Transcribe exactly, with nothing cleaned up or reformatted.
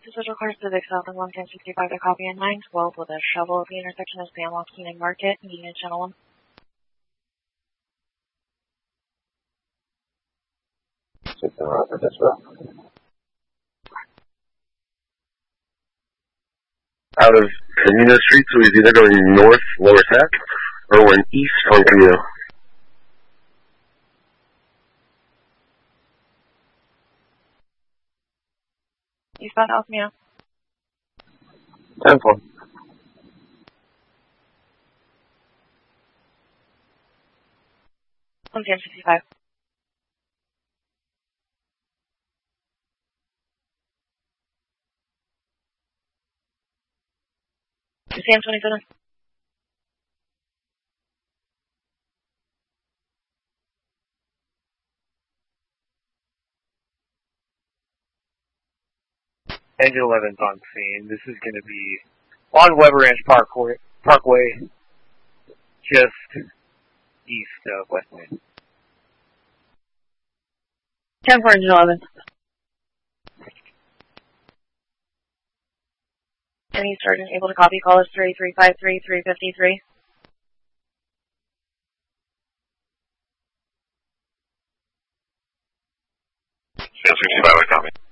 This is request Civic South and one ten sixty-five to copy in nine twelve with a shovel at the intersection of San Joaquin and Market, Union Channel one. Six and Roger, that's well. Out of Camino Street, so he's either going north, Lower Sac, or going east on Camino. Eastbound Altamira. ten four. one ten sixty-five. Sam twenty-seven. Engine eleven's on scene. This is going to be on Weber Ranch Parkway, Parkway, just east of West Main. ten four, Engine eleven. Any sergeant able to copy? Call us three three five three three five three. Sam sixty-five, I copy.